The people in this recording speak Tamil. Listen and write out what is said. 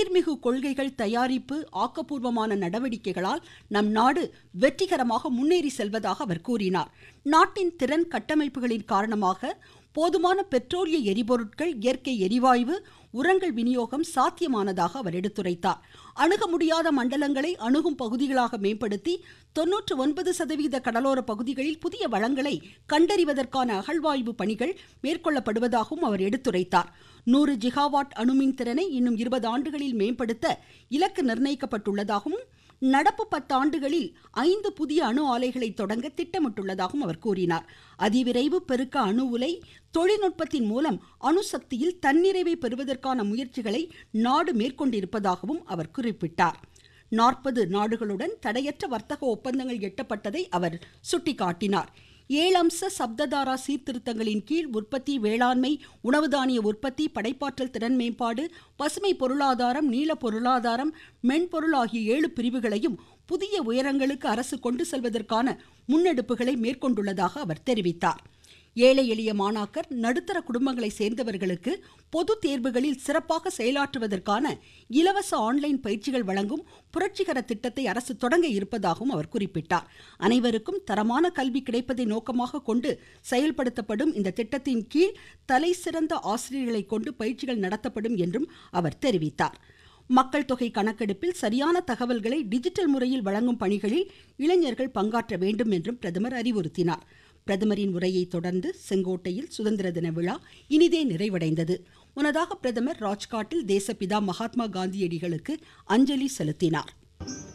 சீர்மிகு கொள்கைகள், தயாரிப்பு, ஆக்கப்பூர்வமான நடவடிக்கைகளால் நம் நாடு வெற்றிகரமாக முன்னேறி செல்வதாக அவர் கூறினார். நாட்டின் திறன் கட்டமைப்புகளின் காரணமாக போதுமான பெட்ரோலிய எரிபொருட்கள், இயற்கை எரிவாயு, உரங்கள் விநியோகம் சாத்தியமானதாக அவர் எடுத்துரைத்தார். அணுக முடியாத மண்டலங்களை அணுகும் பகுதிகளாக மேம்படுத்தி 99% கடலோர பகுதிகளில் புதிய வளங்களை கண்டறிவதற்கான அகழ்வாய்வு பணிகள் மேற்கொள்ளப்படுவதாகவும் அவர் எடுத்துரைத்தார். 100 ஜிகாவாட் அணுமின் திறனை இன்னும் 20 ஆண்டுகளில் மேம்படுத்த இலக்கு நிர்ணயிக்கப்பட்டுள்ளதாகவும் நடப்பு 10 ஆண்டுகளில் 5 புதிய அணு ஆலைகளை தொடங்க திட்டமிட்டுள்ளதாகவும் அவர் கூறினார். அதிவிரைவு பெருக்க அணு உலை தொழில்நுட்பத்தின் மூலம் அணுசக்தியில் தன்னிறைவை பெறுவதற்கான முயற்சிகளை நாடு மேற்கொண்டிருப்பதாகவும் அவர் குறிப்பிட்டார். 40 நாடுகளுடன் தடையற்ற வர்த்தக ஒப்பந்தங்கள் எட்டப்பட்டதை அவர் சுட்டிக்காட்டினார். 7 அம்ச சப்ததாரா சீர்திருத்தங்களின் கீழ் உற்பத்தி, வேளாண்மை, உணவு தானிய உற்பத்தி, படைப்பாற்றல் திறன் மேம்பாடு, பசுமை பொருளாதாரம், நீல பொருளாதாரம், மென்பொருள் ஆகிய 7 பிரிவுகளையும் புதிய உயரங்களுக்கு அரசு கொண்டு செல்வதற்கான முன்னெடுப்புகளை மேற்கொண்டுள்ளதாக அவர் தெரிவித்தார். ஏழை எளிய மாணாக்கர், நடுத்தர குடும்பங்களை சேர்ந்தவர்களுக்கு பொது தேர்வுகளில் சிறப்பாக செயலாற்றுவதற்கான இலவச ஆன்லைன் பயிற்சிகள் வழங்கும் புரட்சிகர திட்டத்தை அரசு தொடங்க இருப்பதாகவும் அவர் குறிப்பிட்டார். அனைவருக்கும் தரமான கல்வி கிடைப்பதை நோக்கமாக கொண்டு செயல்படுத்தப்படும் இந்த திட்டத்தின் கீழ் தலை சிறந்த ஆசிரியர்களை கொண்டு பயிற்சிகள் நடத்தப்படும் என்றும் அவர் தெரிவித்தார். மக்கள் தொகை கணக்கெடுப்பில் சரியான தகவல்களை டிஜிட்டல் முறையில் வழங்கும் பணிகளில் இளைஞர்கள் பங்காற்ற வேண்டும் என்றும் பிரதமர் அறிவுறுத்தினார். பிரதமரின் உரையை தொடர்ந்து செங்கோட்டையில் சுதந்திர தின விழா இனிதே நிறைவடைந்தது. முன்னதாக பிரதமர் ராஜ்காட்டில் தேசப்பிதா மகாத்மா காந்தியடிகளுக்கு அஞ்சலி செலுத்தினார்.